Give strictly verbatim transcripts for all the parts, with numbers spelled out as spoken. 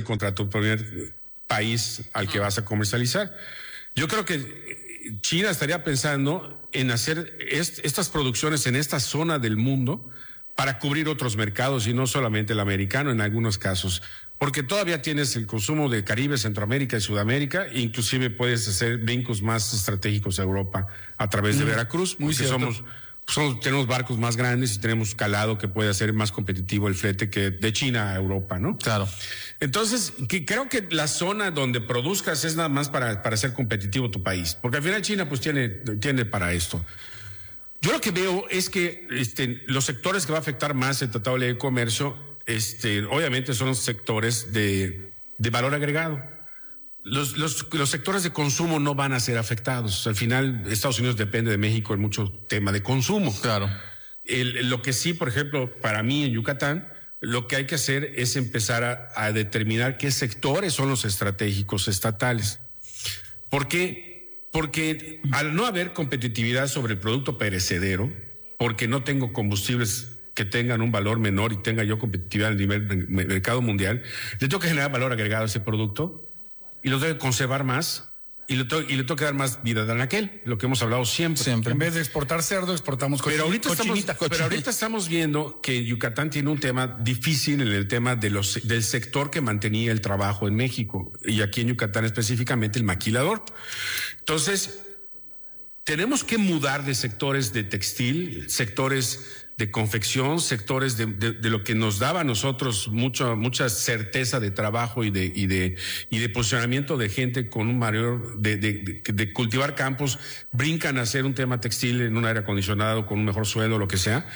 contra tu primer país al que vas a comercializar. Yo creo que China estaría pensando en hacer est- estas producciones en esta zona del mundo para cubrir otros mercados y no solamente el americano en algunos casos, porque todavía tienes el consumo de Caribe, Centroamérica y Sudamérica, e inclusive puedes hacer brincos más estratégicos a Europa a través de mm, Veracruz, muy porque somos, somos, tenemos barcos más grandes y tenemos calado que puede hacer más competitivo el flete que de China a Europa, ¿no? Claro. Entonces, que creo que la zona donde produzcas es nada más para, para ser competitivo tu país, porque al final China pues tiene, tiene para esto. Yo lo que veo es que este, los sectores que va a afectar más el Tratado de Libre Comercio, este, obviamente son los sectores de, de valor agregado. Los, los, los sectores de consumo no van a ser afectados. Al final, Estados Unidos depende de México en mucho tema de consumo. Claro. El, lo que sí, por ejemplo, para mí en Yucatán, lo que hay que hacer es empezar a, a determinar qué sectores son los estratégicos estatales. ¿Por qué? Porque al no haber competitividad sobre el producto perecedero, porque no tengo combustibles que tengan un valor menor y tenga yo competitividad a nivel de mercado mundial, le tengo que generar valor agregado a ese producto y lo tengo que conservar más y le tengo, y le tengo que dar más vida a aquel, lo que hemos hablado siempre. Siempre. En vez de exportar cerdo, exportamos pero ahorita cochinita. Estamos, pero ahorita estamos viendo que Yucatán tiene un tema difícil en el tema de los, del sector que mantenía el trabajo en México y aquí en Yucatán específicamente el maquilador. Entonces, tenemos que mudar de sectores de textil, sectores de confección, sectores de, de, de lo que nos daba a nosotros mucha, mucha certeza de trabajo y de, y de, y de posicionamiento de gente con un mayor, de, de, de, de cultivar campos, brincan a hacer un tema textil en un aire acondicionado con un mejor sueldo, lo que sea,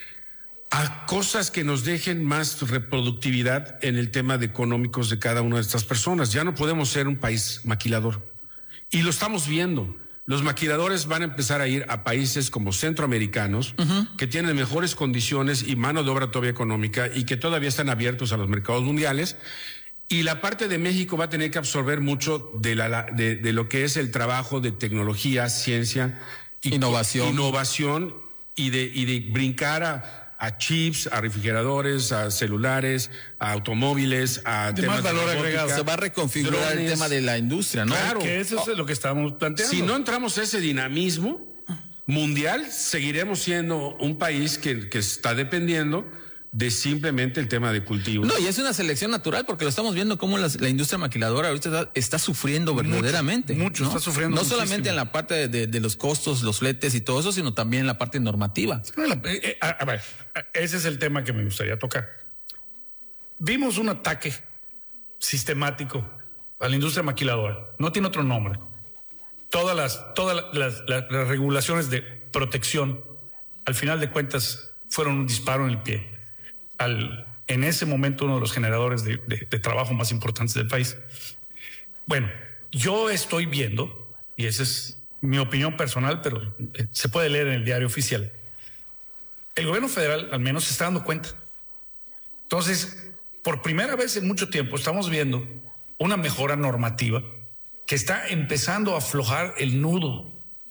a cosas que nos dejen más reproductividad en el tema de económicos de cada una de estas personas. Ya no podemos ser un país maquilador. Y lo estamos viendo. Los maquiladores van a empezar a ir a países como centroamericanos, uh-huh, que tienen mejores condiciones y mano de obra todavía económica y que todavía están abiertos a los mercados mundiales. Y la parte de México va a tener que absorber mucho de, la, de, de lo que es el trabajo de tecnología, ciencia, y innovación, innovación y de, y de brincar a a chips, a refrigeradores, a celulares, a automóviles, a de temas más valor de agregado. Se va a reconfigurar drones, el tema de la industria, ¿no? Claro, que eso es lo que estábamos planteando. Si no entramos a ese dinamismo mundial, seguiremos siendo un país que, que está dependiendo de simplemente el tema de cultivo. No, y es una selección natural porque lo estamos viendo cómo la, la industria maquiladora ahorita está, está sufriendo verdaderamente. Mucho, mucho ¿no? está sufriendo. No muchísimo. Solamente en la parte de, de, de los costos, los fletes y todo eso, sino también en la parte normativa. Eh, eh, a, a ver, ese es el tema que me gustaría tocar. Vimos un ataque sistemático a la industria maquiladora. No tiene otro nombre. Todas las, todas las, las, las regulaciones de protección, al final de cuentas, fueron un disparo en el pie. Al, en ese momento uno de los generadores de, de, de trabajo más importantes del país. Bueno, yo estoy viendo, y esa es mi opinión personal, pero se puede leer en el diario oficial, el gobierno federal al menos se está dando cuenta. Entonces, por primera vez en mucho tiempo estamos viendo una mejora normativa que está empezando a aflojar el nudo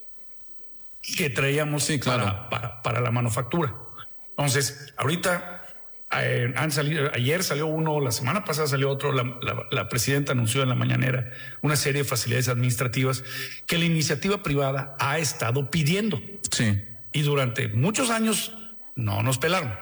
que traíamos sí, claro. para, para, para la manufactura. Entonces, ahorita eh, han salido, ayer salió uno, la semana pasada salió otro, la, la, la presidenta anunció en la mañanera una serie de facilidades administrativas que la iniciativa privada ha estado pidiendo. Sí. Y durante muchos años no nos pelaron.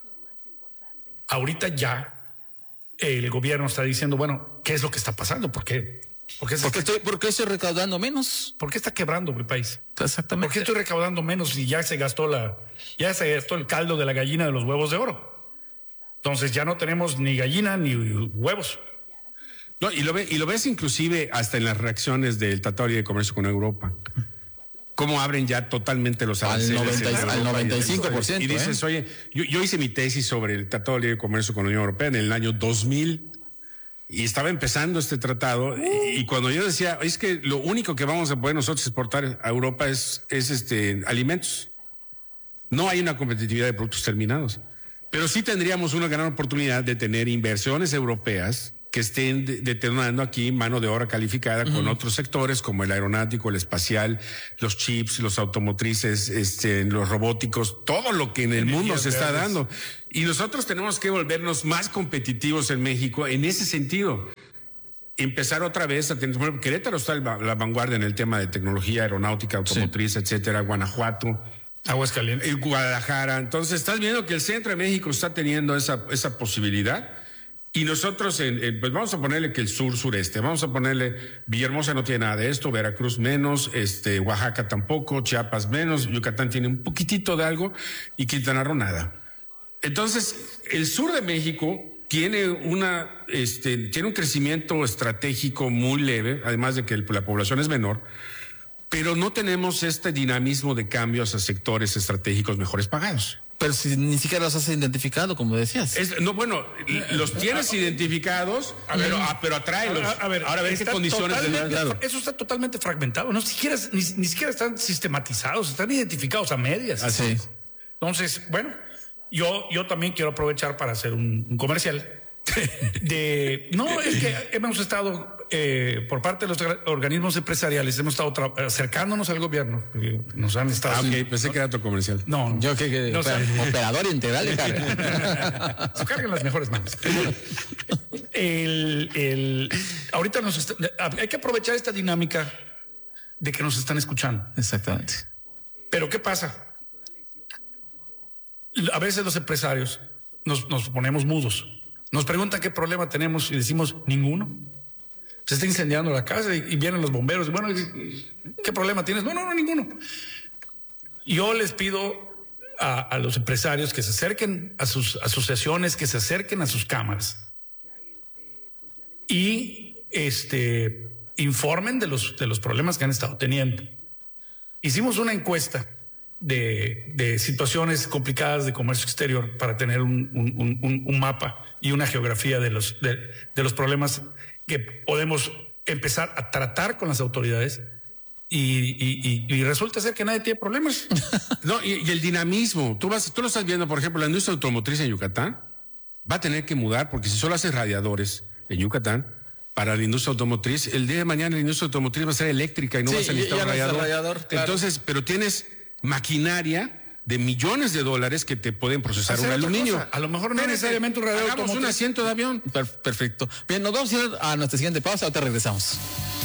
Ahorita ya el gobierno está diciendo, bueno, ¿qué es lo que está pasando? ¿Por qué? ¿Por qué, ¿Por qué, está, estoy, ¿Por qué estoy recaudando menos? ¿Por qué está quebrando el país? Exactamente. ¿Por qué estoy recaudando menos si ya se gastó la, ya se gastó el caldo de la gallina de los huevos de oro? Entonces ya no tenemos ni gallina ni huevos. No, y lo ve, y lo ves inclusive hasta en las reacciones del Tratado de Comercio con Europa. Cómo abren ya totalmente los aranceles. Al noventa y cinco por ciento. Y dices, ¿eh? oye, yo, yo hice mi tesis sobre el Tratado de Libre Comercio con la Unión Europea en el año dos mil. Y estaba empezando este tratado, uh. y, y cuando yo decía, es que lo único que vamos a poder nosotros exportar a Europa es, es este alimentos. No hay una competitividad de productos terminados. Pero sí tendríamos una gran oportunidad de tener inversiones europeas que estén de- detonando aquí mano de obra calificada uh-huh. con otros sectores como el aeronáutico, el espacial, los chips, los automotrices, este, los robóticos, todo lo que en el Energías mundo se está verdes. dando. Y nosotros tenemos que volvernos más competitivos en México en ese sentido. Empezar otra vez a tener, bueno, Querétaro está en la vanguardia en el tema de tecnología aeronáutica, automotriz, sí. etcétera, Guanajuato, Aguascalientes, en Guadalajara. Entonces, estás viendo que el centro de México está teniendo esa, esa posibilidad. Y nosotros, en, en, pues vamos a ponerle que el sur sureste, vamos a ponerle Villahermosa no tiene nada de esto, Veracruz menos, este, Oaxaca tampoco, Chiapas menos, Yucatán tiene un poquitito de algo y Quintana Roo nada. Entonces, el sur de México tiene una, este, tiene un crecimiento estratégico muy leve, además de que el, la población es menor, pero no tenemos este dinamismo de cambios a sectores estratégicos mejores pagados. Pero si ni siquiera los has identificado, como decías. Es, no, bueno, los tienes identificados, a ver, a, pero atráelos. A, a ver, ahora a ver qué condiciones de claro. Eso está totalmente fragmentado. No siquiera, ni, ni siquiera están sistematizados, están identificados a medias. Así es. Entonces, bueno, yo, yo también quiero aprovechar para hacer un, un comercial. De no, es que hemos estado eh, por parte de los organismos empresariales, hemos estado tra- acercándonos al gobierno. Nos han estado. Ah, ok, pensé que era tu comercial. No, yo que, que no, oper, operador integral de carga. Se cargan las mejores manos. El, el, ahorita nos está, hay que aprovechar esta dinámica de que nos están escuchando. Exactamente. Pero ¿qué pasa? A veces los empresarios nos, nos ponemos mudos. Nos preguntan qué problema tenemos y decimos ninguno. Se está incendiando la casa y, y vienen los bomberos. Bueno, ¿qué problema tienes? No, no, no, ninguno. Yo les pido a, a los empresarios que se acerquen a sus asociaciones, que se acerquen a sus cámaras y este, informen de los, de los problemas que han estado teniendo. Hicimos una encuesta de, de situaciones complicadas de comercio exterior para tener un, un, un, un mapa y una geografía de los, de, de los problemas que podemos empezar a tratar con las autoridades y, y, y, y resulta ser que nadie tiene problemas. No, y, y el dinamismo, tú vas, tú lo estás viendo, por ejemplo, la industria automotriz en Yucatán va a tener que mudar porque si solo haces radiadores en Yucatán para la industria automotriz, el día de mañana la industria automotriz va a ser eléctrica y no sí, vas a necesitar ya un no radiador. radiador claro. Entonces, pero tienes maquinaria de millones de dólares que te pueden procesar un aluminio. Cosa. A lo mejor no necesariamente un radiador automotriz. Un asiento de avión. Perfecto. Bien, nos vamos a ir a nuestra siguiente pausa, ahorita regresamos.